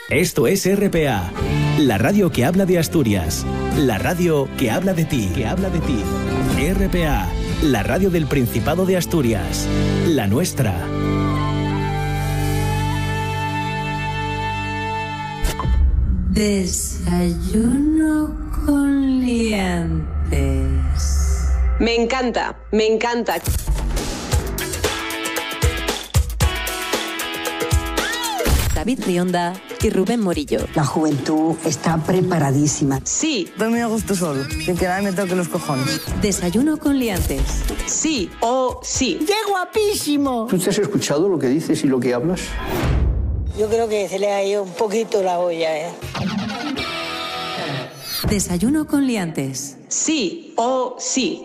Esto es RPA, la radio que habla de Asturias, la radio que habla de ti, RPA, la radio del Principado de Asturias, la nuestra. Desayuno con liantes. Me encanta, me encanta. David Rionda y Rubén Morillo. La juventud está preparadísima. Sí. Dame a gusto solo, sin que nadie me toque los cojones. Desayuno con liantes. Sí o sí. ¡Qué guapísimo! ¿Tú te has escuchado lo que dices y lo que hablas? Yo creo que se le ha ido un poquito la olla, ¿eh? Desayuno con liantes. Sí o sí.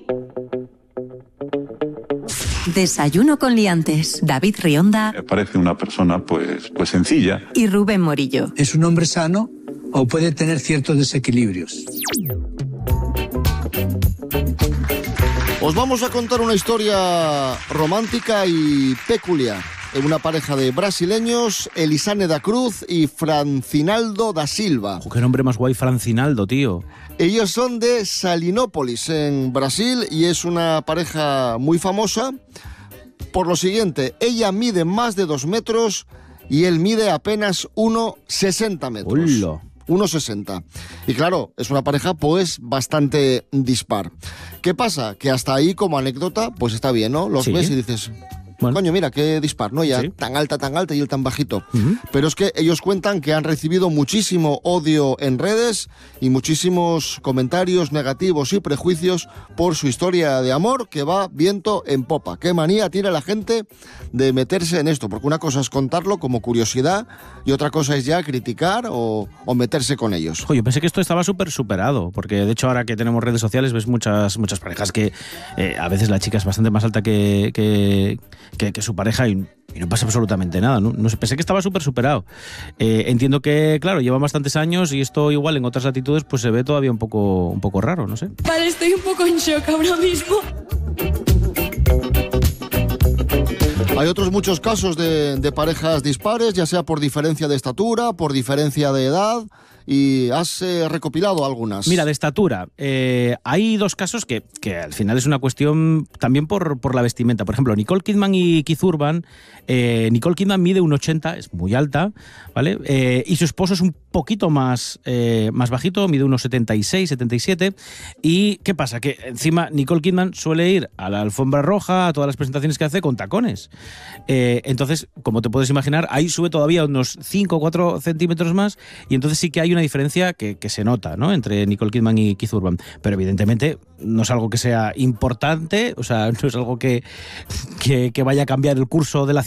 Desayuno con liantes. David Rionda. Me parece una persona pues sencilla. Y Rubén Morillo. ¿Es un hombre sano o puede tener ciertos desequilibrios? Os vamos a contar una historia romántica y peculiar. Una pareja de brasileños, Elisane da Cruz y Francinaldo da Silva. ¡Qué nombre más guay, Francinaldo, tío! Ellos son de Salinópolis, en Brasil, y es una pareja muy famosa por lo siguiente: ella mide más de 2 metros y él mide apenas 1,60 metros. ¡Hola! 1,60. Y claro, es una pareja pues bastante dispar. ¿Qué pasa? Que hasta ahí, como anécdota, pues está bien, ¿no? Los ves y dices... Bueno. Coño, mira, qué dispar, ¿no? Ella tan alta y él tan bajito. Pero es que ellos cuentan que han recibido muchísimo odio en redes y muchísimos comentarios negativos y prejuicios por su historia de amor, que va viento en popa. Qué manía tiene la gente de meterse en esto, porque una cosa es contarlo como curiosidad y otra cosa es ya criticar o meterse con ellos. Oye, yo pensé que esto estaba súper superado, porque de hecho ahora que tenemos redes sociales ves muchas parejas que a veces la chica es bastante más alta que su pareja y no pasa absolutamente nada, ¿no? Pensé que estaba súper superado. Entiendo que, claro, llevan bastantes años y esto igual en otras latitudes pues se ve todavía un poco raro, no sé. Vale, estoy un poco en shock ahora mismo. Hay otros muchos casos de parejas dispares, ya sea por diferencia de estatura, por diferencia de edad, y has recopilado algunas. Mira, de estatura, hay 2 casos que al final es una cuestión también por la vestimenta. Por ejemplo, Nicole Kidman y Keith Urban. Nicole Kidman mide 1,80, es muy alta, ¿vale? Y su esposo es un poquito más bajito, mide 1,76, 77. ¿Y qué pasa? Que encima Nicole Kidman suele ir a la alfombra roja, a todas las presentaciones que hace, con tacones. Entonces, como te puedes imaginar, ahí sube todavía unos 5 o 4 centímetros más, y entonces sí que hay una diferencia que se nota, ¿no?, entre Nicole Kidman y Keith Urban. Pero evidentemente no es algo que sea importante, o sea, no es algo que vaya a cambiar el curso de la